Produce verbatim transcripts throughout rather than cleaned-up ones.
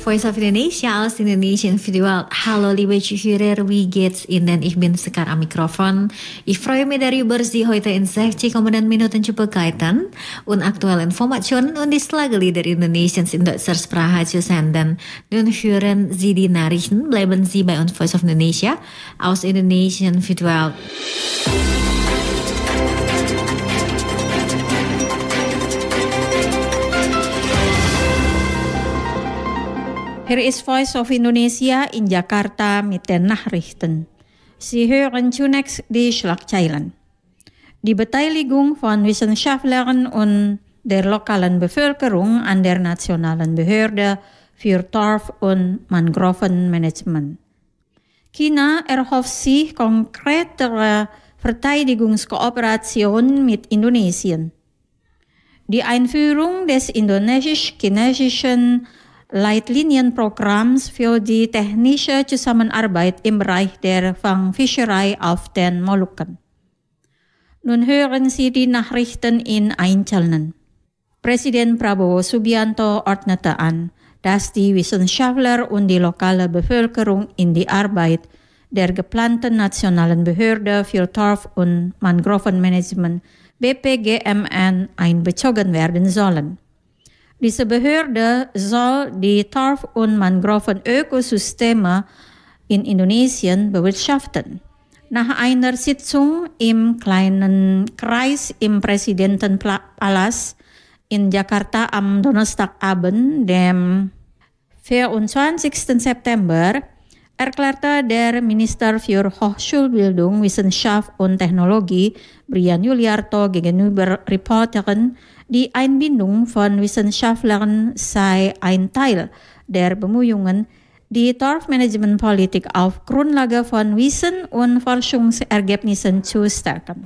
Voice of Indonesia als Indonesian Virtual. Hallo liebe Zuhörer, wie geht's Ihnen? Ich bin Sekar am Mikrofon. Ich freue mich darüber, Sie heute in sechzig Minuten zu begleiten und aktuelle Informationen und die Schlagelieder Indonesiens in deutscher Sprache zu senden. Nun hören Sie die Nachrichten, bleiben Sie bei uns Voice of Indonesia aus Indonesian Virtual. Hier ist Voice of Indonesia in Jakarta mit den Nachrichten. Sie hören zunächst die Schlagzeilen. Die Beteiligung von Wissenschaftlern und der lokalen Bevölkerung an der Nationalen Behörde für Torf- und Mangrovenmanagement. China erhofft sich konkretere Verteidigungskooperation mit Indonesien. Die Einführung des indonesisch-chinesischen Leitlinienprogramms für die technische Zusammenarbeit im Bereich der Fangfischerei auf den Molukken. Nun hören Sie die Nachrichten in Einzelnen. Präsident Prabowo Subianto ordnete an, dass die Wissenschaftler und die lokale Bevölkerung in die Arbeit der geplanten Nationalen Behörde für Torf- und Mangrovenmanagement B P G M N einbezogen werden sollen. Diese Behörde soll die Torf- und Mangrovenökosysteme in Indonesien bewirtschaften. Nach einer Sitzung im kleinen Kreis im Präsidentenpalast in Jakarta am Donnerstagabend, dem vierundzwanzigsten September, erklärte der Minister für Hochschulbildung, Wissenschaft und Technologie, Brian Yuliarto, gegenüber Reportern, die Einbindung von Wissenschaftlern sei ein Teil der Bemühungen, die Torfmanagementpolitik auf Grundlage von Wissen und Forschungsergebnissen zu stärken.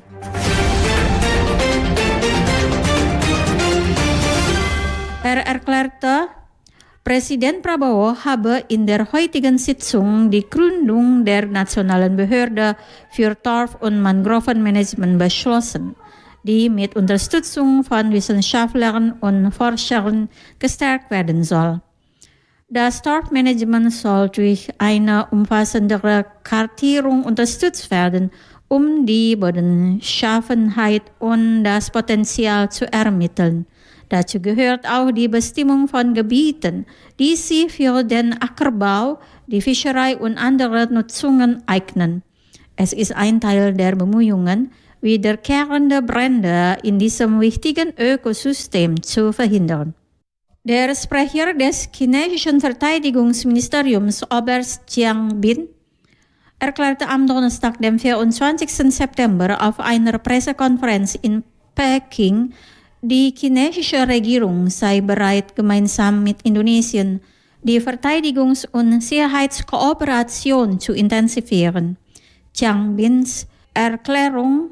Er erklärte, Präsident Prabowo habe in der heutigen Sitzung die Gründung der Nationalen Behörde für Torf- und Mangrovenmanagement beschlossen, die mit Unterstützung von Wissenschaftlern und Forschern gestärkt werden soll. Das Torfmanagement soll durch eine umfassendere Kartierung unterstützt werden, um die Bodenschaffenheit und das Potenzial zu ermitteln. Dazu gehört auch die Bestimmung von Gebieten, die sich für den Ackerbau, die Fischerei und andere Nutzungen eignen. Es ist ein Teil der Bemühungen, wiederkehrende Brände in diesem wichtigen Ökosystem zu verhindern. Der Sprecher des chinesischen Verteidigungsministeriums, Oberst Jiang Bin, erklärte am Donnerstag, dem vierundzwanzigsten September, auf einer Pressekonferenz in Peking, die chinesische Regierung sei bereit, gemeinsam mit Indonesien die Verteidigungs- und Sicherheitskooperation zu intensivieren. Jiang Bins Erklärung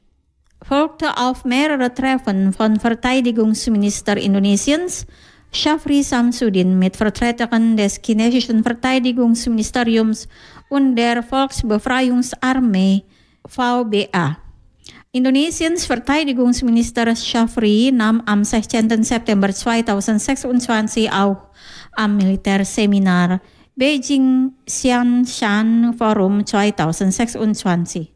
folgte auf mehrere Treffen von Verteidigungsminister Indonesiens, Shafri Samsudin, mit Vertretern des chinesischen Verteidigungsministeriums und der Volksbefreiungsarmee V B A. Indonesiens Verteidigungsminister Shafri nahm am sechzehnten September zweitausendsechsundzwanzig auch am Militärseminar Beijing Xianshan Forum zweitausendsechsundzwanzig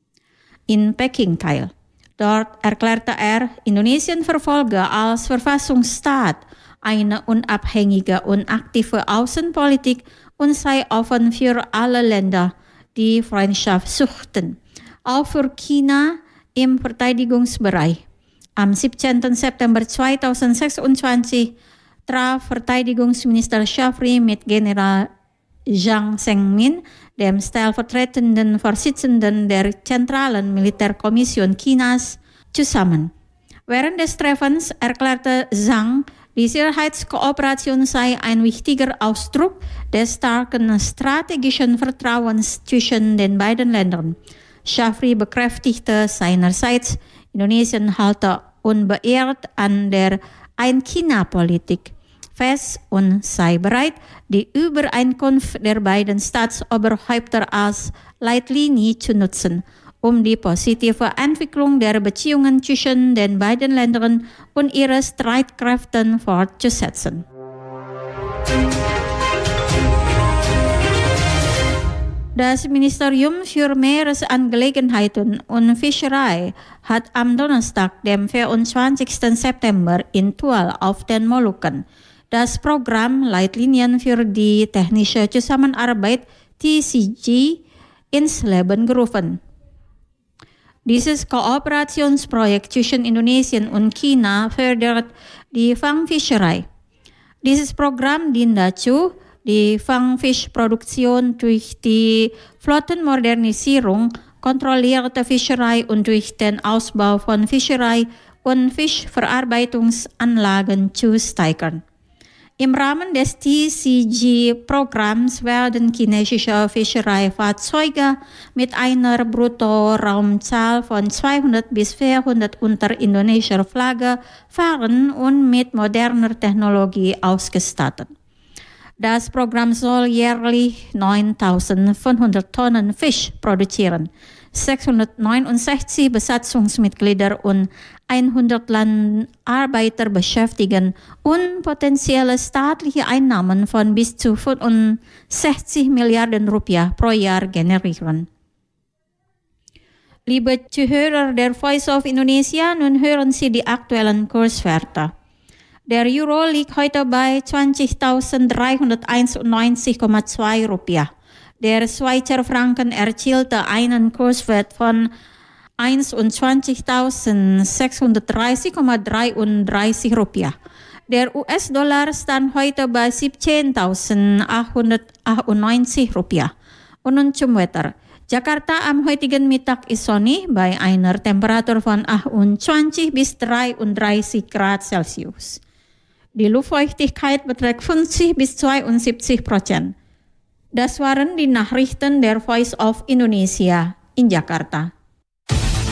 in Peking teil. Dort erklärte er, Indonesien verfolge als Verfassungsstaat eine unabhängige und aktive Außenpolitik und sei offen für alle Länder, die Freundschaft suchten, auch für China im Verteidigungsbereich. Am siebzehnten September zweitausendsechsundzwanzig traf Verteidigungsminister Shafri mit General Jiang Zemin, dem stellvertretenden Vorsitzenden der Zentralen Militärkommission Chinas, zusammen. Während des Treffens erklärte Zhang, die Sicherheitskooperation sei ein wichtiger Ausdruck des starken strategischen Vertrauens zwischen den beiden Ländern. Shafri bekräftigte seinerseits, Indonesien halte unbeirrt an der Ein-China-Politik fest und sei bereit, die Übereinkunft der beiden Staatsoberhäupter als Leitlinie zu nutzen, um die positive Entwicklung der Beziehungen zwischen den beiden Ländern und ihre Streitkräften fortzusetzen. Das Ministerium für Meeresangelegenheiten und Fischerei hat am Donnerstag, dem vierundzwanzigsten September in Tual auf den Molukken das Programm Leitlinien für die technische Zusammenarbeit T C G ins Leben gerufen. Dieses Kooperationsprojekt zwischen Indonesien und China fördert die Fangfischerei. Dieses Programm dient dazu, die Fangfischproduktion durch die Flottenmodernisierung, kontrollierte Fischerei und durch den Ausbau von Fischerei- und Fischverarbeitungsanlagen zu steigern. Im Rahmen des T C G-Programms werden chinesische Fischereifahrzeuge mit einer Bruttoraumzahl von zweihundert bis vierhundert unter indonesischer Flagge fahren und mit moderner Technologie ausgestattet. Das Programm soll jährlich neuntausendfünfhundert Tonnen Fisch produzieren, sechshundertneunundsechzig Besatzungsmitglieder und hundert Landarbeiter beschäftigen und potenzielle staatliche Einnahmen von bis zu fünfundsechzig Milliarden Rupiah pro Jahr generieren. Liebe Zuhörer der Voice of Indonesia, nun hören Sie die aktuellen Kurswerte. Der Euro liegt heute bei zwanzigtausenddreihunderteinundneunzig Komma zwei Rupiah. Der Schweizer Franken erzielte einen Kurswert von einundzwanzigtausendsechshundertdreißig Komma dreiunddreißig Rupiah. Der U S-Dollar stand heute bei siebzehntausendachthundertachtundneunzig Rupiah. Und nun zum Wetter. Jakarta am heutigen Mittag ist sonnig bei einer Temperatur von achtundzwanzig bis dreiunddreißig Grad Celsius. Die Luftfeuchtigkeit beträgt fünfzig bis zweiundsiebzig Prozent. Das waren die Nachrichten der Voice of Indonesia in Jakarta.